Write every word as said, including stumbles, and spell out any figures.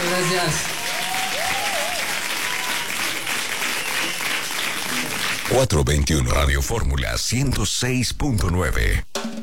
gracias. cuatrocientos veintiuno Radio Fórmula ciento seis punto nueve.